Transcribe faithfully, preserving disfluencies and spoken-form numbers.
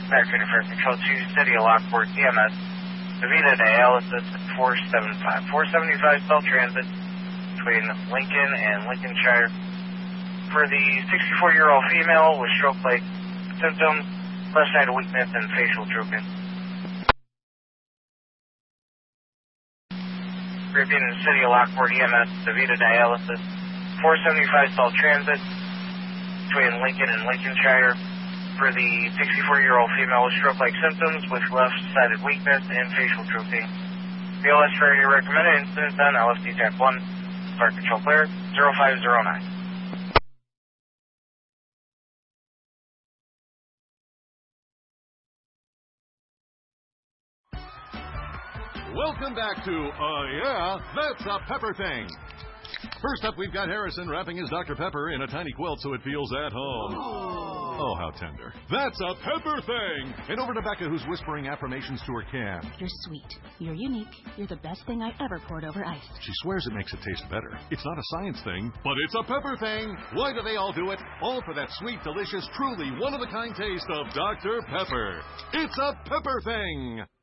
American Air Control two, City of Lockport, D M S, Davita Dialysis, four seventy-five. four seventy-five Cell Transit between Lincoln and Lincolnshire. For the sixty-four-year-old female with stroke-like symptoms, left side weakness, and facial drooping. Repeating the City of Lockport, E M S, Davita Dialysis, four seventy-five Cell Transit between Lincoln and Lincolnshire. For the sixty-four-year-old female with stroke-like symptoms with left-sided weakness and facial drooping. B L S for your recommended incident on L S D Tech one, Fire Control Clear, zero five zero nine. Welcome back to, uh, yeah, That's a Pepper Thing. First up, we've got Harrison wrapping his Doctor Pepper in a tiny quilt so it feels at home. Oh, how tender. That's a Pepper Thing. And over to Becca, who's whispering affirmations to her can. You're sweet. You're unique. You're the best thing I ever poured over ice. She swears it makes it taste better. It's not a science thing, but it's a Pepper Thing. Why do they all do it? All for that sweet, delicious, truly one-of-a-kind taste of Doctor Pepper. It's a Pepper Thing.